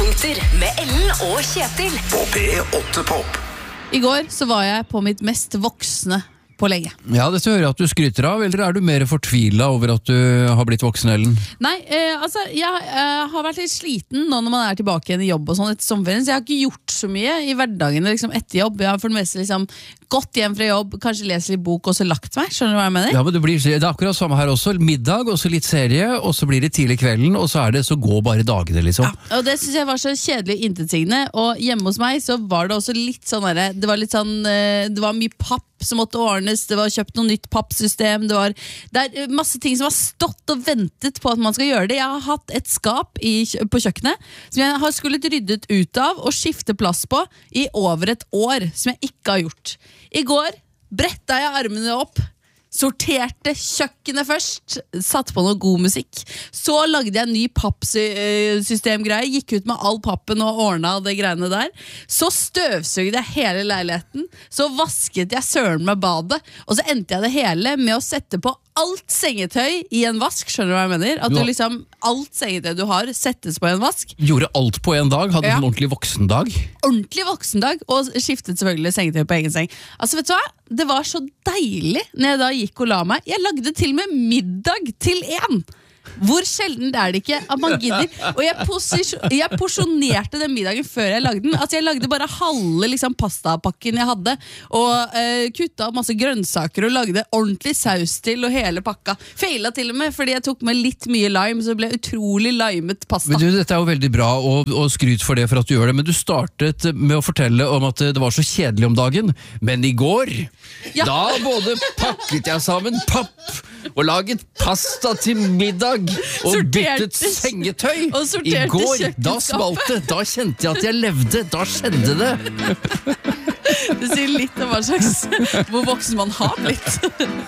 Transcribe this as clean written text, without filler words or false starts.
Høydepunkter med Ellen og Kjetil På P8 Pop. I går så var jeg på mitt mest voksne på lenge. Ja, dette hører jeg at du skryter av, eller er du mer fortvilet over at du har blitt voksen, Ellen? Nei, altså, jeg har vært litt sliten nå når man er tilbake igjen i jobb og sånn etter sommerferien, så jeg har ikke gjort så mye i hverdagen liksom, etter jobb. Jeg har for det meste liksom gått hjem fra jobb, kanskje lest litt bok og så lagt meg. Skjønner du hva jeg mener? Ja, men det er akkurat samme her også. Middag, og så litt serie, og så blir det tidlig kvelden, og så går bare dagene, liksom. Ja, og det synes jeg var så kjedelig og intetsigende, og hjemme hos meg så var det også litt sånn der, det var mye papp som måtte ordnes, det var kjøpt noe nytt pappsystem, det er masse ting som har stått og ventet på at man skal gjøre det. Jeg har hatt et skap på kjøkkenet som jeg har skullet ryddet ut av og skifte plass på i over et år, som jeg ikke har gjort. I går brettet jeg armene opp, sorterte kjøkkenet først, satt på noe god musikk, så lagde jeg en ny pappsystemgreie, gikk ut med all pappen og ordnet det greiene der, så støvsugde jeg hele leiligheten, så vasket jeg søren med badet, og så endte jeg det hele med å sette på alt sengetøy i en vask, skjønner du hva jeg mener? At du liksom, alt sengetøy du har settes på en vask. Gjorde alt på en dag, hadde en ordentlig voksendag. Ordentlig voksendag, og skiftet selvfølgelig sengetøy på egen seng. Altså vet du hva? Det var så deilig når jeg da gikk og la meg. Jeg lagde til og med middag til en. Hvor sjelden er det ikke at man gidder? Og jeg porsjonerte den middagen før jeg lagde den. Altså jeg lagde bare halve liksom, pastapakken jeg hadde, og kuttet av masse grønnsaker og lagde ordentlig saus til og hele pakka. Feilet til og med, fordi jeg tok med litt mye lime, så det ble utrolig limet pasta. Men du, dette er jo veldig bra, og skryt for det for at du gjør det, men du startet med å fortelle om at det var så kjedelig om dagen, men i går, da både pakket jeg sammen papp og laget pasta til middag og byttet sengetøy. I går, da smalt det, da kjente jeg at jeg levde, da skjedde det. Det sier litt om hva slags hvor voksen man har blitt.